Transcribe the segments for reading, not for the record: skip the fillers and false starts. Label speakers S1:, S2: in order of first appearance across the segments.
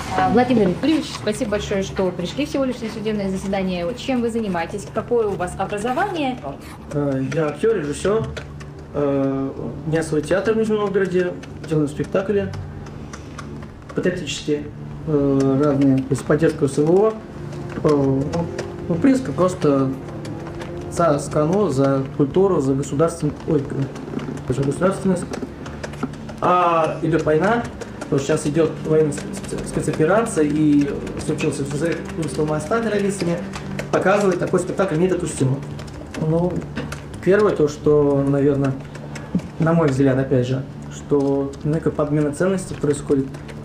S1: Владимир Юрьевич, спасибо большое, что пришли в сегодняшнее судебное заседание. Чем вы занимаетесь? Какое у вас образование?
S2: Я актер, режиссер. У меня свой театр в Нижнем Новгороде. Делаю спектакли патриотические, разные, без поддержки СВО. В принципе, просто за страну, за культуру, за государственность. За государственность. А идет война. Сейчас идет военная спецоперация, и случился убийство моста террористами, показывает такой спектакль недопустимо. Ну, первое то, что, наверное, на мой взгляд, опять же, что некая подмена ценностей происходит.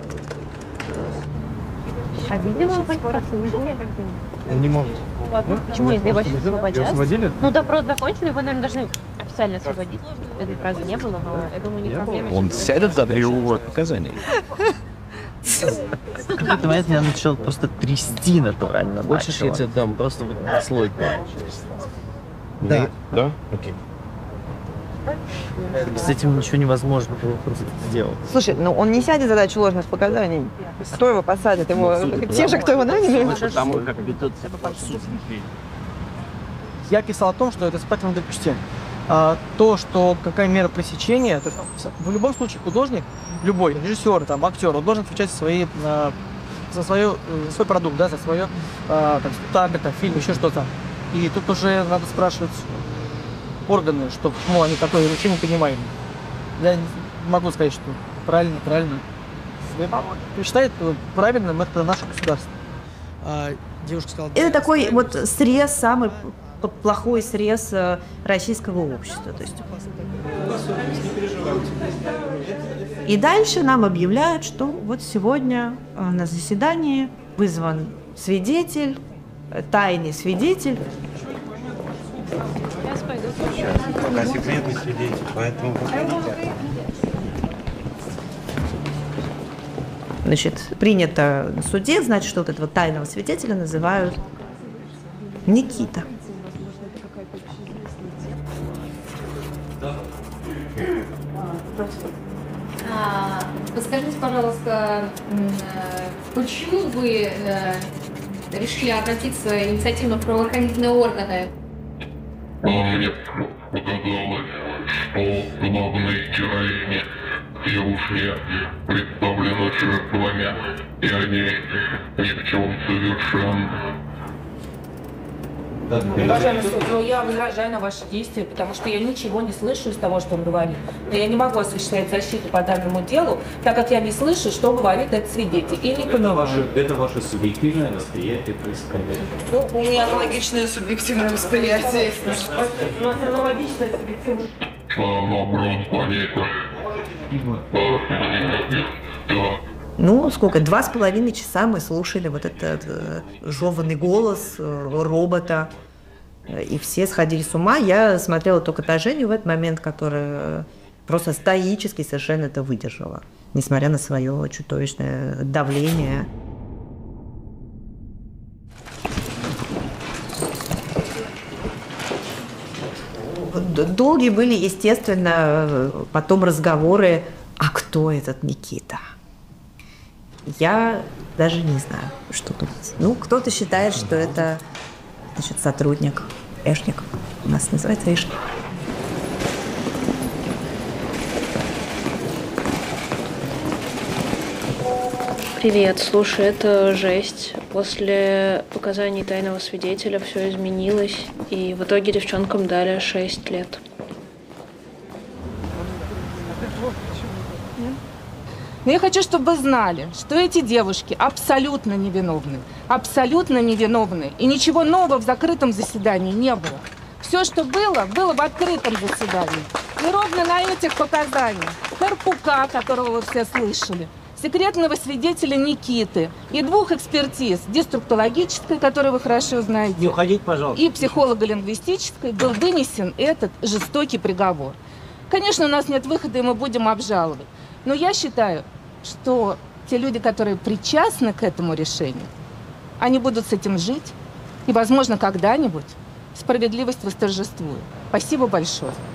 S3: А видела
S4: Не могут.
S3: Почему, если его сейчас освободят?
S4: Освободили?
S3: Ну, допрос закончили, его, наверное, должны официально освободить. Этой фразы не было, но я думаю, не проблема.
S5: Он сядет за его показаний.
S4: В какой-то момент меня начал просто трясти натурально. Хочешь, я тебе дам просто вот слой. Да.
S5: Да? Окей.
S4: С этим ничего невозможно было просто сделать.
S6: Слушай, ну он не сядет за задачу ложных показаний. Кто его посадит? Его... Те же, кто его наняли?
S4: Потому как ведут себя суд.
S2: Я писал о том, что это спектакль недопустим. То, что какая мера пресечения, то, в любом случае художник, любой режиссер, там, актер, он должен отвечать за свой продукт, да, за свое спектакль, фильм, еще что-то. И тут уже надо спрашивать органы, что почему они такое вообще не понимают. Я не могу сказать, что правильно. Считает правильным это наше государство. Девушка сказала,
S6: Это такой вот срез, самый плохой срез российского общества. То есть... И дальше нам объявляют, что вот сегодня на заседании вызван свидетель, тайный свидетель.
S7: Пока секретный свидетель, поэтому выходите.
S6: Значит, принято на суде, значит, что вот этого тайного свидетеля называют Никита.
S1: Подскажите, пожалуйста, почему вы решили обратиться инициативно в правоохранительные органы?
S8: Мне показалось, что главной героине девушки представлена жертвами, и они ни в чем совершенно.
S9: Уважаемый суд, я возражаю на ваши действия, потому что я ничего не слышу из того, что он говорит. Но я не могу осуществлять защиту по данному делу, так как я не слышу, что говорит этот свидетель. И не понимаю.
S7: Это ваше субъективное восприятие происходящего.
S6: Ну, у меня аналогичное субъективное восприятие.
S9: У нас аналогичное субъективное.
S8: Набран паника.
S6: Ну, сколько? 2,5 часа мы слушали вот этот жеванный голос робота, и все сходили с ума. Я смотрела только на Женю в этот момент, которая просто стоически совершенно это выдержала, несмотря на свое чудовищное давление. Долгие были, естественно, потом разговоры, а кто этот Никита? Я даже не знаю, что тут. Ну, кто-то считает, что это, значит, сотрудник, эшник. У нас называется эшник.
S10: Привет, слушай, это жесть. После показаний тайного свидетеля все изменилось, и в итоге девчонкам дали 6 лет.
S9: Но я хочу, чтобы вы знали, что эти девушки абсолютно невиновны. Абсолютно невиновны. И ничего нового в закрытом заседании не было. Все, что было, было в открытом заседании. И ровно на этих показаниях Карпука, которого вы все слышали, секретного свидетеля Никиты и 2 экспертиз, деструктологической, которую вы хорошо знаете,
S2: не уходить, пожалуйста,
S9: и психолого-лингвистической, был вынесен этот жестокий приговор. Конечно, у нас нет выхода, и мы будем обжаловать. Но я считаю, что те люди, которые причастны к этому решению, они будут с этим жить, и, возможно, когда-нибудь справедливость восторжествует. Спасибо большое.